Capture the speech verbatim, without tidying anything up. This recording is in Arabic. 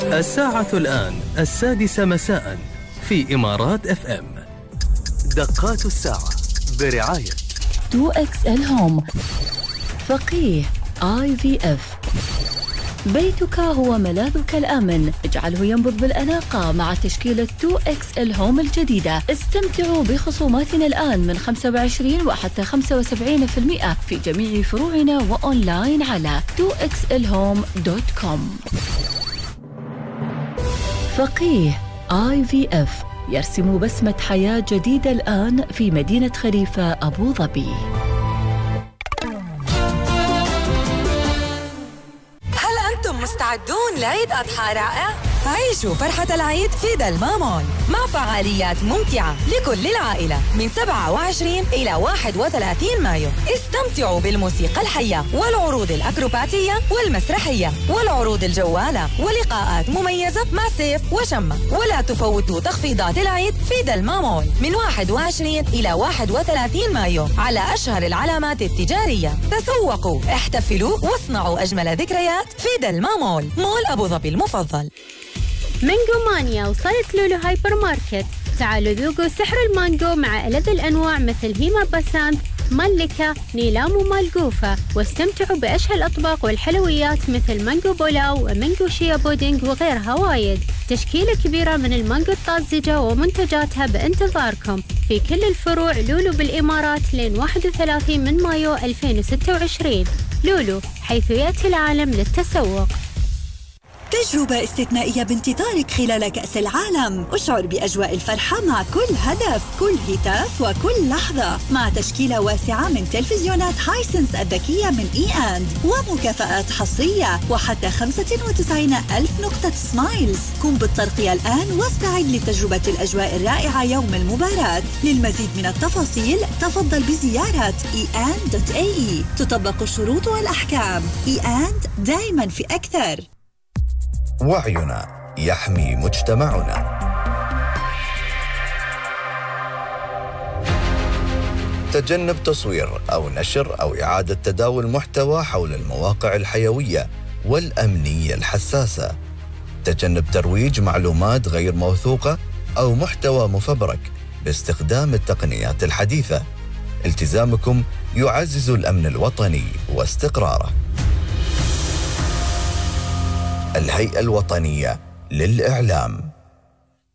الساعة الآن السادسة مساء في إمارات اف ام. دقات الساعة برعاية تو إكس إل هوم، فقيه آي في إف. بيتك هو ملاذك الآمن، اجعله ينبض بالأناقة مع تشكيلة تو إكس إل هوم الجديدة. استمتعوا بخصوماتنا الآن من خمسة وعشرين وحتى خمسة وسبعين بالمئة في جميع فروعنا وأونلاين على تو إكس إل هوم دوت كوم. فقيه آي في إف يرسم بسمة حياة جديدة الآن في مدينة خليفة أبو ظبي. مستعدون لعيد أضحى رائع؟ عيشوا فرحة العيد في دلما مول مع فعاليات ممتعة لكل العائلة من سبعة وعشرين إلى واحد وثلاثين مايو. استمتعوا بالموسيقى الحية والعروض الأكروباتية والمسرحية والعروض الجوالة ولقاءات مميزة مع سيف وشمة. ولا تفوتوا تخفيضات العيد في دلما مول من واحد وعشرين إلى واحد وثلاثين مايو على أشهر العلامات التجارية. تسوقوا، احتفلوا واصنعوا أجمل ذكريات في دلما مول، مول أبو ظبي المفضل. مانجو مانيا وصلت لولو هايبر ماركت. تعالوا ذوقوا سحر المانجو مع ألذ الأنواع مثل هيما باسانت، ملكة، نيلام ومالقوفة، واستمتعوا بأشهى الأطباق والحلويات مثل مانجو بولاو ومانجو شيا بودينج وغيرها وايد. تشكيلة كبيرة من المانجو الطازجة ومنتجاتها بانتظاركم في كل الفروع لولو بالإمارات لين واحد وثلاثين من مايو ألفين وستة وعشرين. لولو، حيث يأتي العالم للتسوق. تجربة استثنائية بانتظارك خلال كأس العالم. اشعر بأجواء الفرحة مع كل هدف، كل هتاف وكل لحظة، مع تشكيلة واسعة من تلفزيونات هايسنس الذكية من إي أند ومكافآت حصرية وحتى خمسة وتسعين ألف نقطة سمايلز. قم بالترقية الآن واستعد لتجربة الأجواء الرائعة يوم المباراة. للمزيد من التفاصيل تفضل بزيارة إي أند دوت إيه إي. تطبق الشروط والأحكام. إي أند دائما في أكثر. وعينا يحمي مجتمعنا. تجنب تصوير أو نشر أو إعادة تداول محتوى حول المواقع الحيوية والأمنية الحساسة. تجنب ترويج معلومات غير موثوقة أو محتوى مفبرك باستخدام التقنيات الحديثة. التزامكم يعزز الأمن الوطني واستقراره. الهيئة الوطنية للإعلام.